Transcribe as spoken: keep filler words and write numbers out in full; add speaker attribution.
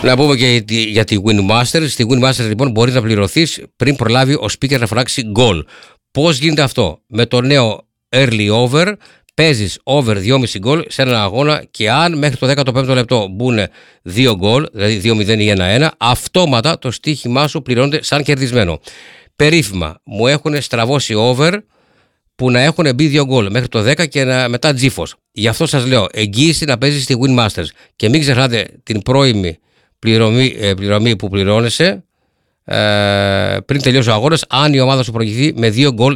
Speaker 1: Να πούμε και για τη Winmasters. Στη Winmasters λοιπόν μπορεί να πληρωθείς πριν προλάβει ο speaker να φωνάξει goal. Πώς γίνεται αυτό? Με το νέο early over παίζεις over δυόμισι γκολ σε έναν αγώνα και αν μέχρι το δέκατο πέμπτο λεπτό μπουν δύο γκολ, δηλαδή δύο μηδέν ή ένα ένα, αυτόματα το στοίχημά σου πληρώνεται σαν κερδισμένο. Περίφημα, μου έχουν στραβώσει over που να έχουν μπει δύο γκολ μέχρι το δέκα και να, μετά τζίφος. Γι' αυτό σας λέω, εγγύηση να παίζεις στη Winmasters και μην ξεχνάτε την πρώιμη πληρωμή, ε, πληρωμή που πληρώνεσαι ε, πριν τελειώσει ο αγώνας αν η ομάδα σου προηγηθεί με δύο γκολ